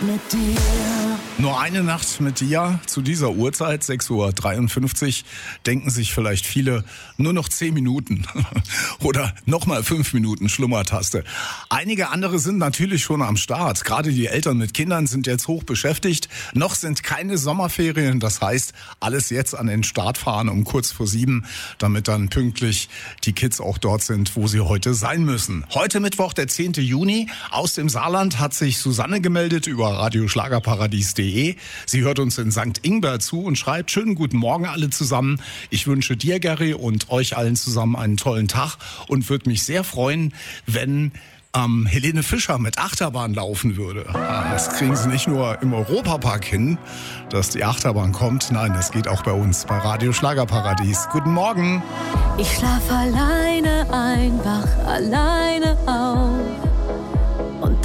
mit dir. Nur eine Nacht mit dir zu dieser Uhrzeit, 6:53 Uhr, denken sich vielleicht viele, nur noch 10 Minuten oder nochmal 5 Minuten Schlummertaste. Einige andere sind natürlich schon am Start. Gerade die Eltern mit Kindern sind jetzt hoch beschäftigt. Noch sind keine Sommerferien, das heißt, alles jetzt an den Start fahren um kurz vor 7, damit dann pünktlich die Kids auch dort sind, wo sie heute sein müssen. Heute Mittwoch, der 10. Juni. Aus dem Saarland hat sich Susanne gemeldet über radioschlagerparadies.de. Sie hört uns in St. Ingbert zu und schreibt: schönen guten Morgen alle zusammen. Ich wünsche dir, Gary, und euch allen zusammen einen tollen Tag und würde mich sehr freuen, wenn Helene Fischer mit Achterbahn laufen würde. Das kriegen sie nicht nur im Europapark hin, dass die Achterbahn kommt. Nein, das geht auch bei uns, bei Radio Schlagerparadies. Guten Morgen. Ich schlaf alleine ein, wach alleine auf.